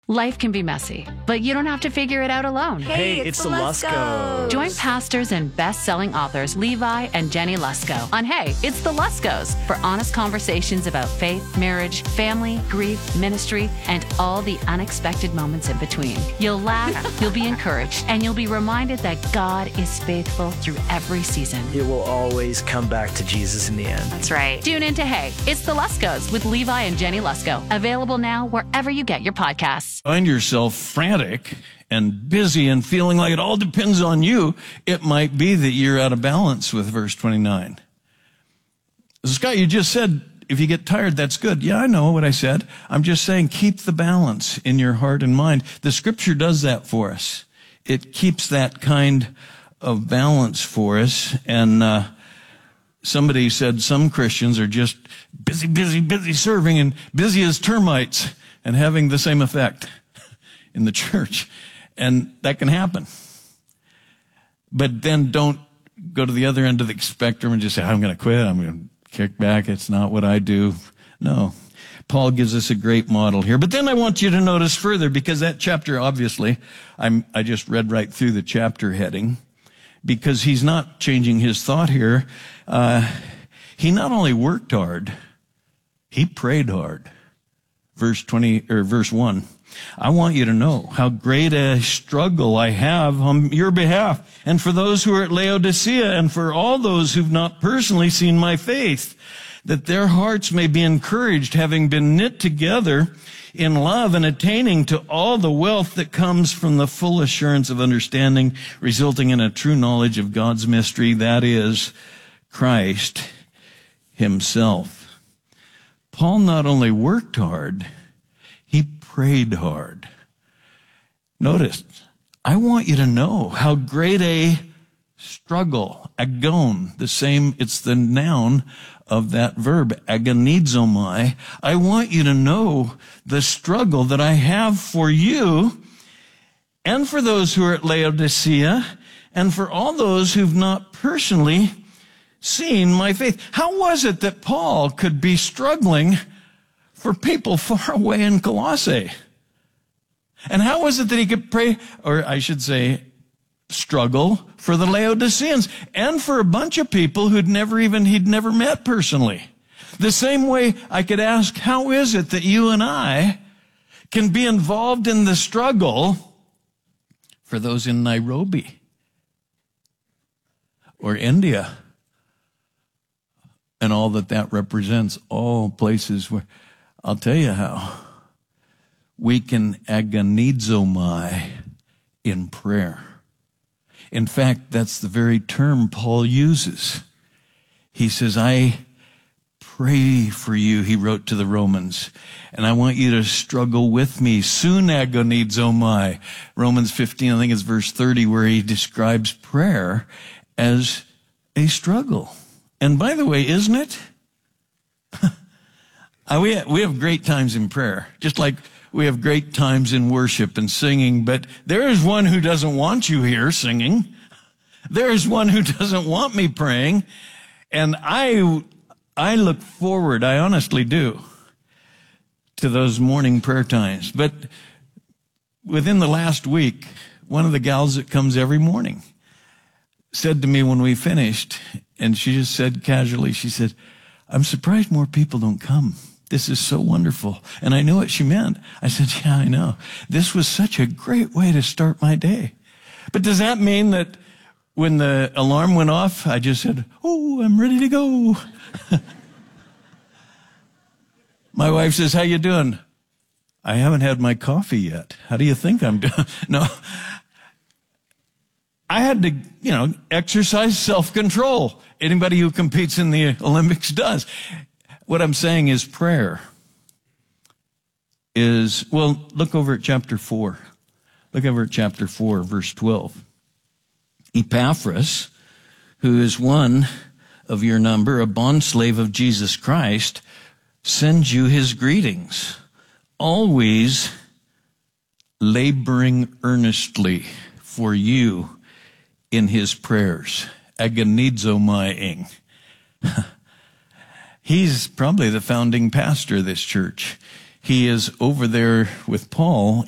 Life can be messy, but you don't have to figure it out alone. Hey, it's the Luskos. Join pastors and best-selling authors Levi and Jenny Lusko on Hey, It's the Luskos for honest conversations about faith, marriage, family, grief, ministry, and all the unexpected moments in between. You'll laugh, you'll be encouraged, and you'll be reminded that God is faithful through every season. It will always come back to Jesus in the end. That's right. Tune in to Hey, It's the Luskos with Levi and Jenny Lusko. Available now wherever you get your podcasts. Find yourself frantic and busy and feeling like it all depends on you, it might be that you're out of balance with verse 29. Scott, you just said, if you get tired, that's good. Yeah, I know what I said. I'm just saying, keep the balance in your heart and mind. The scripture does that for us. It keeps that kind of balance for us. And somebody said some Christians are just busy serving and busy as termites and having the same effect in the church. And that can happen. But then don't go to the other end of the spectrum and just say, I'm going to quit. I'm going to kick back. It's not what I do. No. Paul gives us a great model here. But then I want you to notice further, because that chapter, obviously, I just read right through the chapter heading, because he's not changing his thought here. He not only worked hard, he prayed hard. Verse 1. I want you to know how great a struggle I have on your behalf and for those who are at Laodicea and for all those who've not personally seen my faith, that their hearts may be encouraged, having been knit together in love and attaining to all the wealth that comes from the full assurance of understanding, resulting in a true knowledge of God's mystery, that is, Christ himself. Paul not only worked hard, he prayed hard. Notice, I want you to know how great a struggle, agon, it's the noun of that verb, agonizomai. I want you to know the struggle that I have for you and for those who are at Laodicea and for all those who've not personally seen my faith. How was it that Paul could be struggling for people far away in Colossae? And how was it that he could pray, or I should say, struggle for the Laodiceans and for a bunch of people he'd never met personally? The same way I could ask, how is it that you and I can be involved in the struggle for those in Nairobi or India? And all that represents, all places where, I'll tell you how, we can agonizomai in prayer. In fact, that's the very term Paul uses. He says, I pray for you, he wrote to the Romans, and I want you to struggle with me. Soon agonizomai. Romans 15, I think it's verse 30, where he describes prayer as a struggle. And by the way, isn't it? We have great times in prayer, just like we have great times in worship and singing, but there is one who doesn't want you here singing. There is one who doesn't want me praying. And I look forward, I honestly do, to those morning prayer times. But within the last week, one of the gals that comes every morning said to me when we finished, and she just said casually, she said, I'm surprised more people don't come. This is so wonderful. And I knew what she meant. I said, yeah, I know. This was such a great way to start my day. But does that mean that when the alarm went off, I just said, oh, I'm ready to go? My wife says, how you doing? I haven't had my coffee yet. How do you think I'm doing? No. I had to, exercise self-control. Anybody who competes in the Olympics does. What I'm saying is prayer is, look over at chapter 4. Look over at chapter 4, verse 12. Epaphras, who is one of your number, a bondslave of Jesus Christ, sends you his greetings, always laboring earnestly for you in his prayers, agonizomai-ing. He's probably the founding pastor of this church. He is over there with Paul